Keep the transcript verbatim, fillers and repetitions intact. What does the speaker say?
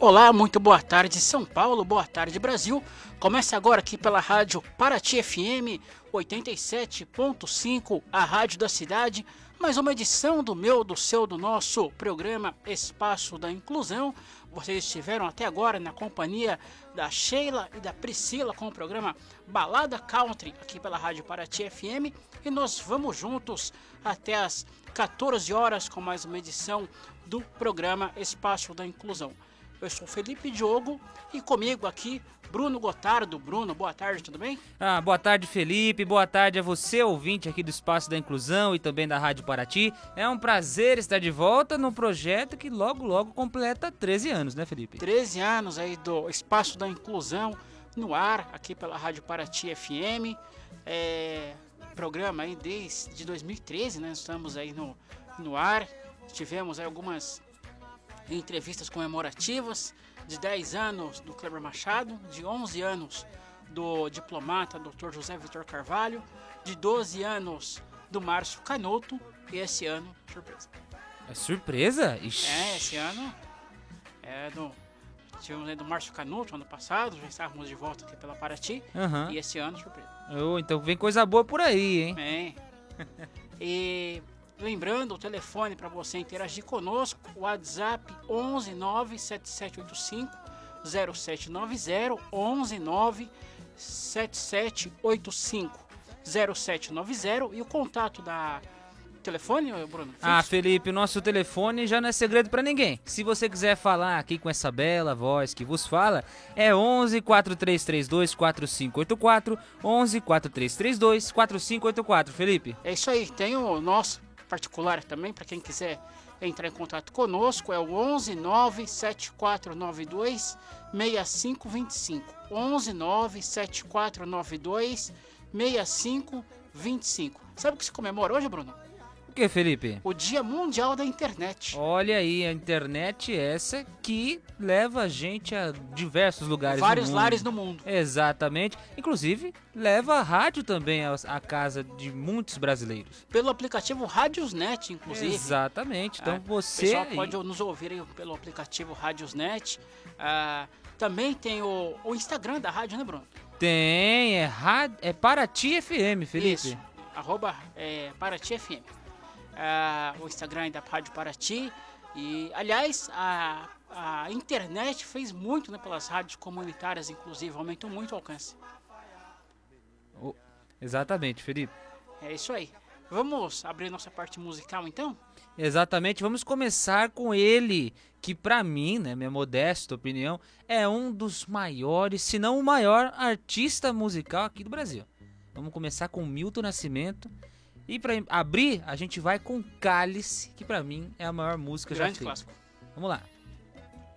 Olá, muito boa tarde São Paulo, boa tarde Brasil. Começa agora aqui pela rádio Paraty F M oitenta e sete ponto cinco, a rádio da cidade. Mais uma edição do meu, do seu, do nosso programa Espaço da Inclusão. Vocês estiveram até agora na companhia da Sheila e da Priscila com o programa Balada Country aqui pela rádio Paraty F M. E nós vamos juntos até as quatorze horas com mais uma edição do programa Espaço da Inclusão. Eu sou Felipe Diogo e comigo aqui Bruno Gotardo. Bruno, boa tarde, tudo bem? Ah, boa tarde, Felipe. Boa tarde a você, ouvinte aqui do Espaço da Inclusão e também da Rádio Paraty. É um prazer estar de volta num projeto que logo, logo completa treze anos, né, Felipe? treze anos aí do Espaço da Inclusão no ar, aqui pela Rádio Paraty F M. É, programa aí desde dois mil e treze, né? Estamos aí no, no ar. Tivemos aí algumas entrevistas comemorativas de dez anos do Kleber Machado, de onze anos do diplomata doutor José Vitor Carvalho, de doze anos do Márcio Canuto e esse ano, surpresa. É surpresa? Ixi. É, esse ano é do, tivemos aí do Márcio Canuto ano passado, já estávamos de volta aqui pela Paraty, uhum. E esse ano, surpresa. Oh, então vem coisa boa por aí, hein? Bem, e lembrando o telefone para você interagir conosco, o WhatsApp onze nove sete sete oito cinco zero sete nove zero, onze nove sete sete oito cinco zero sete nove zero e o contato da telefone, Bruno? Fixo? Ah, Felipe, o nosso telefone já não é segredo pra ninguém. Se você quiser falar aqui com essa bela voz que vos fala, é onze quatro três três dois quatro cinco oito quatro, onze quatro três três dois quatro cinco oito quatro, Felipe. É isso aí, tem o nosso particular também, para quem quiser entrar em contato conosco, é o onze nove sete quatro nove dois seis cinco dois cinco, onze nove sete quatro nove dois seis cinco dois cinco. Sabe o que se comemora hoje, Bruno? O que, Felipe? O Dia Mundial da Internet. Olha aí, a internet é essa que leva a gente a diversos lugares Vários do mundo. lares no mundo. Exatamente. Inclusive, leva a rádio também à casa de muitos brasileiros. Pelo aplicativo Radiosnet, inclusive. Exatamente. Então é, você... O pessoal aí... pode nos ouvir aí pelo aplicativo Radiosnet. Ah, também tem o, o Instagram da rádio, né, Bruno? Tem, é, é Paraty F M, Felipe. Isso, arroba é, Paraty F M. Uh, o Instagram da Rádio Paraty. E, aliás, a, a internet fez muito, né, pelas rádios comunitárias, inclusive, aumentou muito o alcance. Oh, exatamente, Felipe. É isso aí. Vamos abrir nossa parte musical, então? Exatamente, vamos começar com ele, que pra mim, né, minha modesta opinião, é um dos maiores, se não o maior artista musical aqui do Brasil. Vamos começar com Milton Nascimento. E pra abrir, a gente vai com Cálice, que pra mim é a maior música já feita. Grande clássico. Vamos lá.